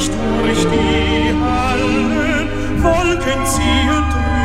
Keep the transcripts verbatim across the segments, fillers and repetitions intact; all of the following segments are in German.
durch die Hallen, Wolken ziehen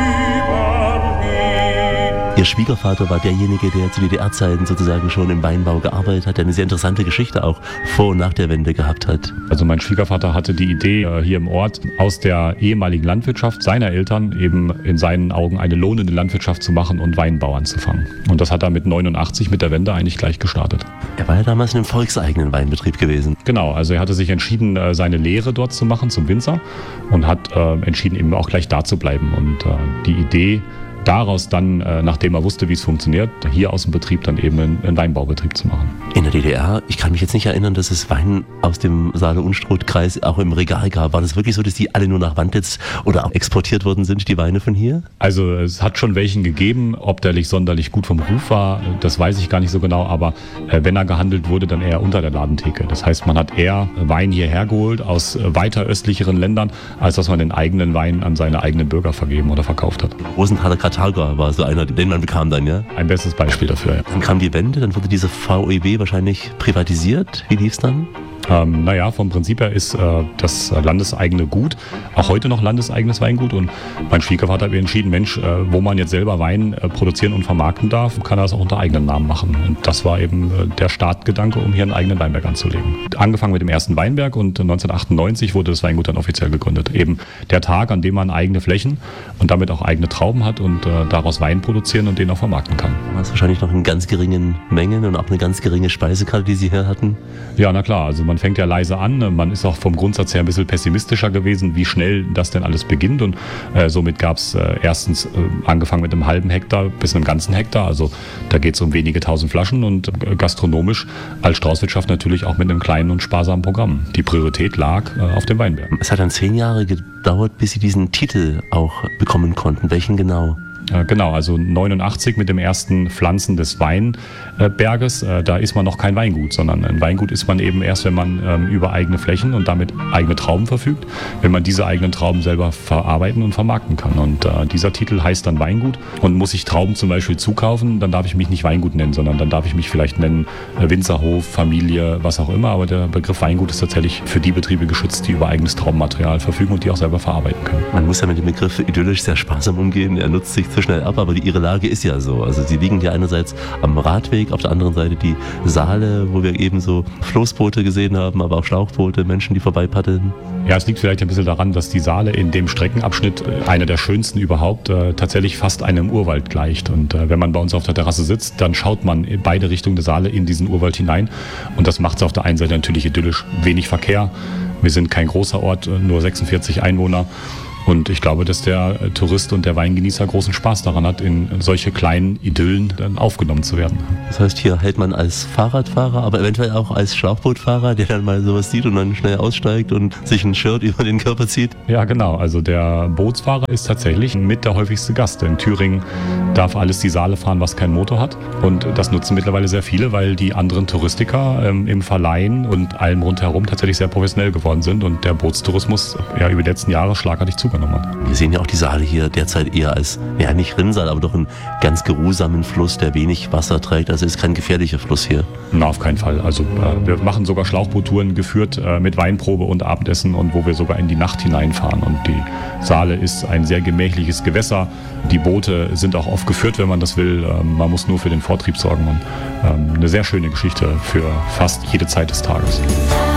drüber hin. Ihr Schwiegervater war derjenige, der zu D D R-Zeiten sozusagen schon im Weinbau gearbeitet hat, der eine sehr interessante Geschichte auch vor und nach der Wende gehabt hat. Also mein Schwiegervater hatte die Idee, hier im Ort aus der ehemaligen Landwirtschaft seiner Eltern eben in seinen Augen eine lohnende Landwirtschaft zu machen und Weinbau anzufangen. Und das hat er mit neunundachtzig mit der Wende eigentlich gleich gestartet. Er war ja damals in einem volkseigenen Weinbetrieb gewesen. Genau, also er hatte sich entschieden, seine Lehre dort zu machen zum Winzer und hat äh, entschieden, eben auch gleich da zu bleiben. Und äh, die Idee daraus dann, äh, nachdem er wusste, wie es funktioniert, hier aus dem Betrieb dann eben einen, einen Weinbaubetrieb zu machen. In der D D R, ich kann mich jetzt nicht erinnern, dass es Wein aus dem Saale-Unstrut-Kreis auch im Regal gab. War das wirklich so, dass die alle nur nach Wandlitz oder auch exportiert worden sind, die Weine von hier? Also es hat schon welchen gegeben, ob der nicht sonderlich gut vom Ruf war, das weiß ich gar nicht so genau, aber äh, wenn er gehandelt wurde, dann eher unter der Ladentheke. Das heißt, man hat eher Wein hierher geholt aus äh, weiter östlicheren Ländern, als dass man den eigenen Wein an seine eigenen Bürger vergeben oder verkauft hat. Rosenthaler Karthager war so einer, den man bekam dann, ja? Ein bestes Beispiel dafür, ja. Dann kam die Wende, dann wurde diese V E B wahrscheinlich privatisiert. Wie lief's dann? Ähm, naja, vom Prinzip her ist äh, das landeseigene Gut auch heute noch landeseigenes Weingut und mein Schwiegervater hat entschieden, Mensch, äh, wo man jetzt selber Wein äh, produzieren und vermarkten darf, kann er das auch unter eigenen Namen machen. Und das war eben äh, der Startgedanke, um hier einen eigenen Weinberg anzulegen. Angefangen mit dem ersten Weinberg und neunzehnhundertachtundneunzig wurde das Weingut dann offiziell gegründet. Eben der Tag, an dem man eigene Flächen und damit auch eigene Trauben hat und äh, daraus Wein produzieren und den auch vermarkten kann. Du hast wahrscheinlich noch in ganz geringen Mengen und auch eine ganz geringe Speisekarte, die Sie hier hatten. Ja, na klar, also man fängt ja leise an, man ist auch vom Grundsatz her ein bisschen pessimistischer gewesen, wie schnell das denn alles beginnt und äh, somit gab es äh, erstens äh, angefangen mit einem halben Hektar bis einem ganzen Hektar, also da geht es um wenige tausend Flaschen und äh, gastronomisch als Straußwirtschaft natürlich auch mit einem kleinen und sparsamen Programm. Die Priorität lag äh, auf dem Weinberg. Es hat dann zehn Jahre gedauert, bis Sie diesen Titel auch bekommen konnten. Welchen genau? Genau, also neunundachtzig mit dem ersten Pflanzen des Weinberges, da ist man noch kein Weingut, sondern ein Weingut ist man eben erst, wenn man über eigene Flächen und damit eigene Trauben verfügt, wenn man diese eigenen Trauben selber verarbeiten und vermarkten kann. Und dieser Titel heißt dann Weingut und muss ich Trauben zum Beispiel zukaufen, dann darf ich mich nicht Weingut nennen, sondern dann darf ich mich vielleicht nennen Winzerhof, Familie, was auch immer, aber der Begriff Weingut ist tatsächlich für die Betriebe geschützt, die über eigenes Traubenmaterial verfügen und die auch selber verarbeiten können. Man muss ja mit dem Begriff idyllisch sehr sparsam umgehen, er nutzt sich zu schnell ab, aber die, ihre Lage ist ja so. Also sie liegen hier einerseits am Radweg, auf der anderen Seite die Saale, wo wir eben so Floßboote gesehen haben, aber auch Schlauchboote, Menschen, die vorbei paddeln. Ja, es liegt vielleicht ein bisschen daran, dass die Saale in dem Streckenabschnitt, einer der schönsten überhaupt, äh, tatsächlich fast einem Urwald gleicht. Und äh, wenn man bei uns auf der Terrasse sitzt, dann schaut man in beide Richtungen der Saale in diesen Urwald hinein. Und das macht es auf der einen Seite natürlich idyllisch, wenig Verkehr. Wir sind kein großer Ort, nur sechsundvierzig Einwohner. Und ich glaube, dass der Tourist und der Weingenießer großen Spaß daran hat, in solche kleinen Idyllen dann aufgenommen zu werden. Das heißt, hier hält man als Fahrradfahrer, aber eventuell auch als Schlauchbootfahrer, der dann mal sowas sieht und dann schnell aussteigt und sich ein Shirt über den Körper zieht? Ja, genau. Also der Bootsfahrer ist tatsächlich mit der häufigste Gast. In Thüringen darf alles die Saale fahren, was keinen Motor hat. Und das nutzen mittlerweile sehr viele, weil die anderen Touristiker ähm, im Verleihen und allem rundherum tatsächlich sehr professionell geworden sind und der Bootstourismus ja über die letzten Jahre schlagartig zugenommen. Wir sehen ja auch die Saale hier derzeit eher als, ja nicht Rinnsal, aber doch einen ganz geruhsamen Fluss, der wenig Wasser trägt. Also ist kein gefährlicher Fluss hier. Na, auf keinen Fall. Also äh, wir machen sogar Schlauchboottouren geführt äh, mit Weinprobe und Abendessen und wo wir sogar in die Nacht hineinfahren. Und die Saale ist ein sehr gemächliches Gewässer. Die Boote sind auch oft geführt, wenn man das will. Ähm, man muss nur für den Vortrieb sorgen. Und, ähm, eine sehr schöne Geschichte für fast jede Zeit des Tages.